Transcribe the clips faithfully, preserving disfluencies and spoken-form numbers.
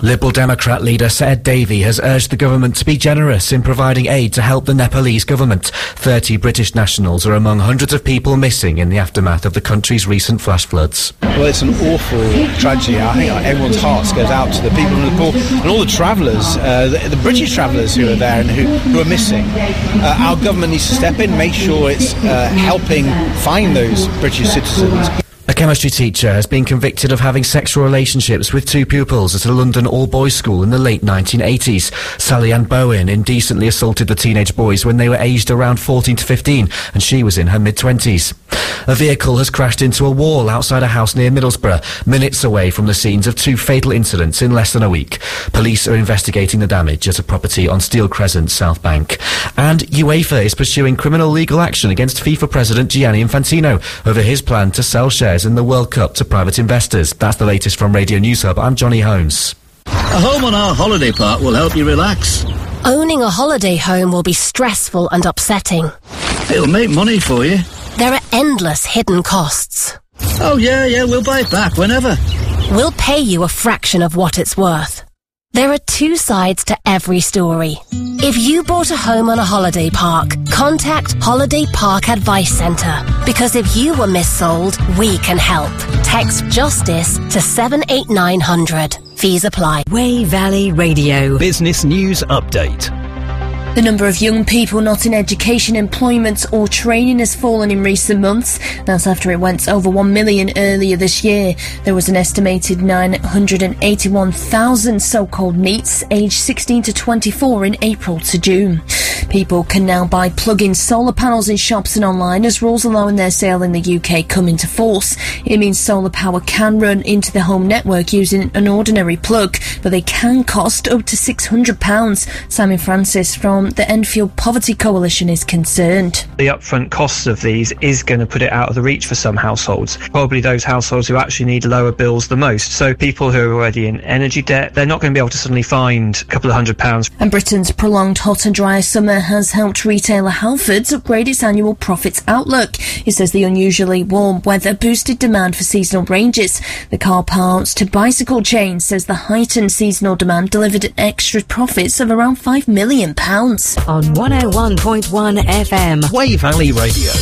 Liberal Democrat leader Sir Ed Davey has urged the government to be generous in providing aid to help the Nepalese government. Thirty British nationals are among hundreds of people missing in the aftermath of the country's recent flash floods. Well, it's an awful tragedy. I think everyone's hearts goes out to the people in Nepal and all the travellers, uh, the, the British travellers who are there and who, who are missing. Uh, our government needs to step in, make sure it's uh, helping find those British citizens. A chemistry teacher has been convicted of having sexual relationships with two pupils at a London all-boys school in the late nineteen eighties. Sally Ann Bowen indecently assaulted the teenage boys when they were aged around fourteen to fifteen, and she was in her mid-twenties. A vehicle has crashed into a wall outside a house near Middlesbrough, minutes away from the scenes of two fatal incidents in less than a week. Police are investigating the damage at a property on Steel Crescent, South Bank. And UEFA is pursuing criminal legal action against FIFA President Gianni Infantino over his plan to sell shares in the World Cup to private investors. That's the latest from Radio News Hub. I'm Johnny Holmes. A home on our holiday park will help you relax. Owning a holiday home will be stressful and upsetting. It'll make money for you. There are endless hidden costs. Oh yeah, yeah, we'll buy it back whenever. We'll pay you a fraction of what it's worth. There are two sides to every story. If you bought a home on a holiday park, contact Holiday Park Advice Centre. Because if you were missold, we can help. Text JUSTICE to seven eight nine hundred. Fees apply. Wey Valley Radio. Business News Update. The number of young people not in education, employment or training has fallen in recent months. That's after it went over one million earlier this year. There was an estimated nine hundred eighty-one thousand so-called NEETs aged sixteen to twenty-four in April to June. People can now buy plug-in solar panels in shops and online as rules allowing their sale in the U K come into force. It means solar power can run into the home network using an ordinary plug, but they can cost up to six hundred pounds. Simon Francis from the Enfield Poverty Coalition is concerned. The upfront costs of these is going to put it out of the reach for some households, probably those households who actually need lower bills the most. So people who are already in energy debt, they're not going to be able to suddenly find a couple of hundred pounds. And Britain's prolonged hot and dry summer has helped retailer Halfords upgrade its annual profits outlook. It says the unusually warm weather boosted demand for seasonal ranges. The car parts to bicycle chain says the heightened seasonal demand delivered extra profits of around five million pounds. On one oh one point one F M. Wey Valley Radio.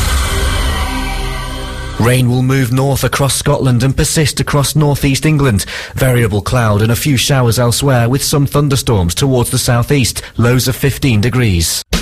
Rain will move north across Scotland and persist across northeast England. Variable cloud and a few showers elsewhere with some thunderstorms towards the southeast. Lows of fifteen degrees.